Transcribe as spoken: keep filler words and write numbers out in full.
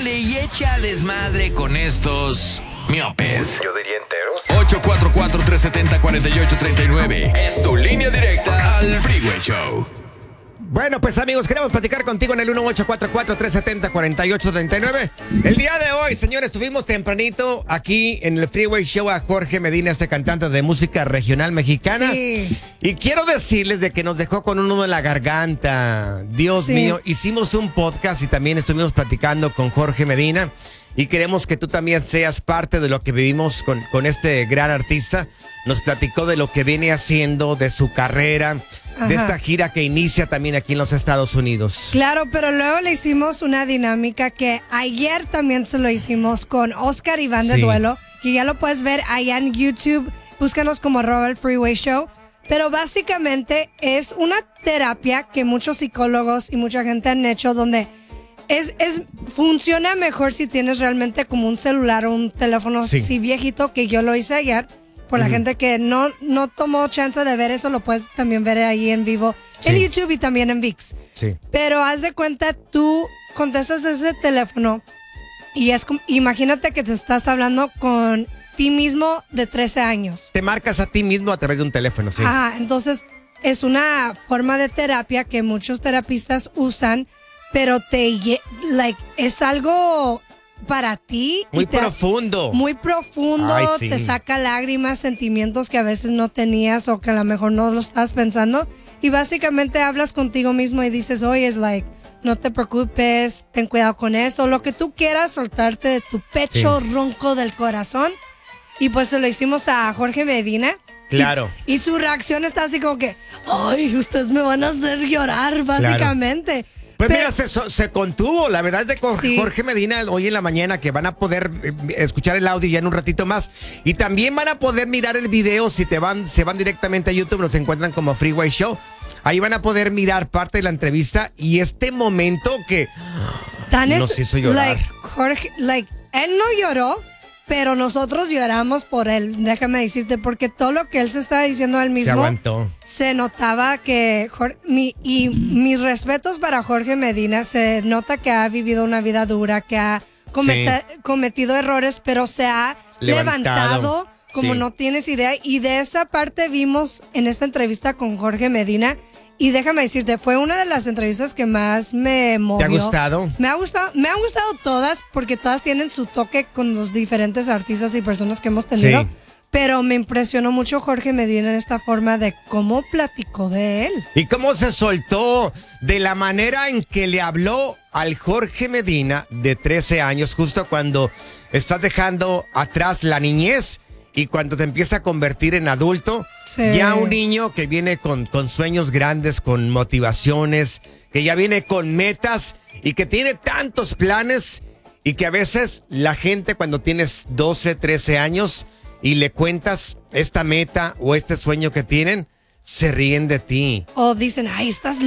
Sale y echa desmadre con estos miopes. Yo diría enteros. ocho cuatro cuatro, tres siete cero, cuatro ocho tres nueve es tu línea directa al Freeway Show. Bueno, pues amigos, queremos platicar contigo en el uno ocho cuatro cuatro, tres siete cero, cuatro ocho tres nueve. El día de hoy, señores, estuvimos tempranito aquí en el Freeway Show a Jorge Medina, este cantante de música regional mexicana. Sí. Y quiero decirles de que nos dejó con un nudo en la garganta. Dios Sí. mío, hicimos un podcast y también estuvimos platicando con Jorge Medina. Y queremos que tú también seas parte de lo que vivimos con, con este gran artista. Nos platicó de lo que viene haciendo, de su carrera, Ajá. de esta gira que inicia también aquí en los Estados Unidos. Claro, pero luego le hicimos una dinámica que ayer también se lo hicimos con Oscar Iván de Sí. Duelo, que ya lo puedes ver allá en YouTube. Búscanos como Robert Freeway Show. Pero básicamente es una terapia que muchos psicólogos y mucha gente han hecho donde es, es funciona mejor si tienes realmente como un celular o un teléfono Sí. así viejito, que yo lo hice ayer. Por la gente que no, no tomó chance de ver eso, lo puedes también ver ahí en vivo Sí. en YouTube y también en ViX. Sí. Pero haz de cuenta, tú contestas ese teléfono y es como, imagínate que te estás hablando con ti mismo de trece años. Te marcas a ti mismo a través de un teléfono, sí. Ajá, entonces es una forma de terapia que muchos terapistas usan, pero te lle- like, es algo para ti. y Muy te- profundo. Muy profundo, Ay, sí. te saca lágrimas, sentimientos que a veces no tenías o que a lo mejor no lo estás pensando. Y básicamente hablas contigo mismo y dices, oye, es like, no te preocupes, ten cuidado con esto, lo que tú quieras, soltarte de tu pecho Sí. ronco del corazón. Y pues se lo hicimos a Jorge Medina. Claro. Y, y su reacción está así como que, ay, ustedes me van a hacer llorar, básicamente. Pues Pero- mira, se, so- se contuvo. La verdad es de Cor- Sí. Jorge Medina hoy en la mañana, que van a poder eh, escuchar el audio ya en un ratito más. Y también van a poder mirar el video si te van, se van directamente a YouTube, nos encuentran como Freeway Show. Ahí van a poder mirar parte de la entrevista y este momento que Tan nos es- hizo llorar. Like, Jorge, like, él no lloró, pero nosotros lloramos por él, déjame decirte, porque todo lo que él se estaba diciendo a él se mismo, aguantó. se notaba que, Jor- mi, y mis respetos para Jorge Medina, se nota que ha vivido una vida dura, que ha cometa- cometido errores, pero se ha Levantado. levantado, como Sí. no tienes idea, y de esa parte vimos en esta entrevista con Jorge Medina. Y déjame decirte, fue una de las entrevistas que más me movió. ¿Te ha gustado? Me ha gustado, me han gustado todas porque todas tienen su toque con los diferentes artistas y personas que hemos tenido. Sí. Pero me impresionó mucho Jorge Medina en esta forma de cómo platicó de él. Y cómo se soltó de la manera en que le habló al Jorge Medina de trece años, justo cuando estás dejando atrás la niñez y cuando te empieza a convertir en adulto. Sí. Ya un niño que viene con, con sueños grandes, con motivaciones, que ya viene con metas y que tiene tantos planes y que a veces la gente cuando tienes doce, trece años y le cuentas esta meta o este sueño que tienen, se ríen de ti. O dicen, ay, estás